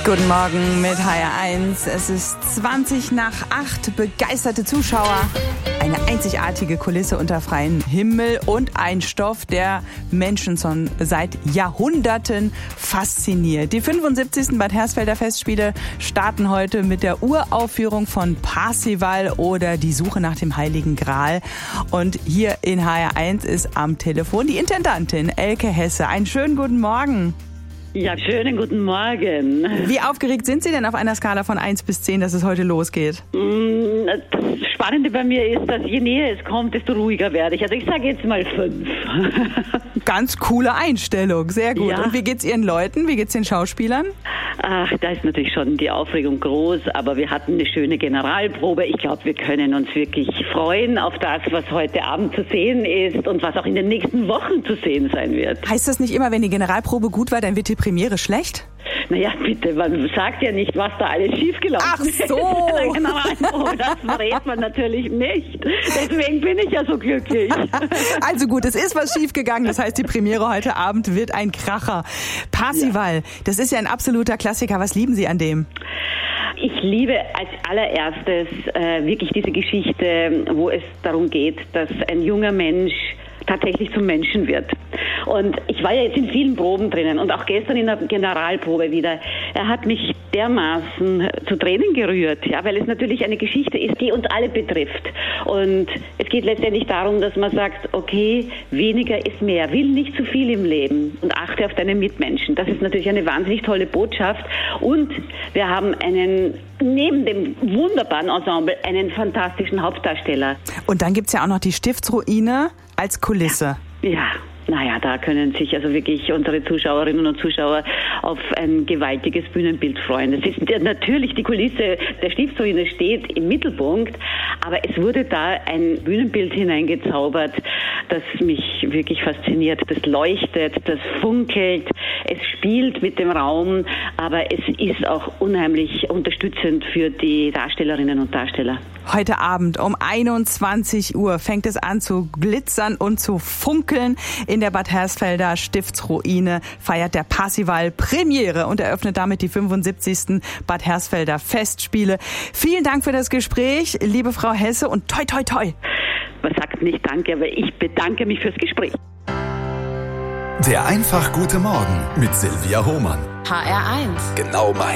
Guten Morgen mit HR1. Es ist 7:20 begeisterte Zuschauer, eine einzigartige Kulisse unter freiem Himmel und ein Stoff, der Menschen schon seit Jahrhunderten fasziniert. Die 75. Bad Hersfelder Festspiele starten heute mit der Uraufführung von Parzival oder die Suche nach dem Heiligen Gral. Und hier in HR1 ist am Telefon die Intendantin Elke Hesse. Einen schönen guten Morgen. Ja, schönen guten Morgen. Wie aufgeregt sind Sie denn auf einer Skala von 1 bis 10, dass es heute losgeht? Das Spannende bei mir ist, dass je näher es kommt, desto ruhiger werde ich. Also ich sage jetzt mal 5. Ganz coole Einstellung, sehr gut. Ja. Und wie geht's Ihren Leuten? Wie geht's den Schauspielern? Ach, da ist natürlich schon die Aufregung groß, aber wir hatten eine schöne Generalprobe. Ich glaube, wir können uns wirklich freuen auf das, was heute Abend zu sehen ist und was auch in den nächsten Wochen zu sehen sein wird. Heißt das nicht immer, wenn die Generalprobe gut war, dann wird die Premiere schlecht? Naja, bitte, man sagt ja nicht, was da alles schiefgelaufen ist. Ach so! Generalprobe, das verrät man natürlich nicht. Deswegen bin ich ja so glücklich. Also gut, es ist was schiefgegangen. Das heißt, die Premiere heute Abend wird ein Kracher. Parzival, das ist ja ein absoluter Klassiker. Was lieben Sie an dem? Ich liebe als allererstes wirklich diese Geschichte, wo es darum geht, dass ein junger Mensch tatsächlich zum Menschen wird. Und ich war ja jetzt in vielen Proben drinnen und auch gestern in der Generalprobe wieder. Er hat mich dermaßen zu Tränen gerührt, ja, weil es natürlich eine Geschichte ist, die uns alle betrifft. Und es geht letztendlich darum, dass man sagt, okay, weniger ist mehr, will nicht zu viel im Leben und achte auf deine Mitmenschen. Das ist natürlich eine wahnsinnig tolle Botschaft. Und wir haben neben dem wunderbaren Ensemble, einen fantastischen Hauptdarsteller. Und dann gibt's ja auch noch die Stiftsruine als Kulisse. Ja. Naja, da können sich also wirklich unsere Zuschauerinnen und Zuschauer auf ein gewaltiges Bühnenbild freuen. Das ist natürlich die Kulisse der Stiftsruine steht im Mittelpunkt, aber es wurde da ein Bühnenbild hineingezaubert, das mich wirklich fasziniert. Das leuchtet, das funkelt, es spielt mit dem Raum, aber es ist auch unheimlich unterstützend für die Darstellerinnen und Darsteller. Heute Abend um 21 Uhr fängt es an zu glitzern und zu funkeln. In der Bad Hersfelder Stiftsruine feiert der Parzival Premiere und eröffnet damit die 75. Bad Hersfelder Festspiele. Vielen Dank für das Gespräch, liebe Frau Hesse, und toi, toi, toi. Man sagt nicht Danke, aber ich bedanke mich fürs Gespräch. Der einfach gute Morgen mit Silvia Hohmann. HR1. Genau meins.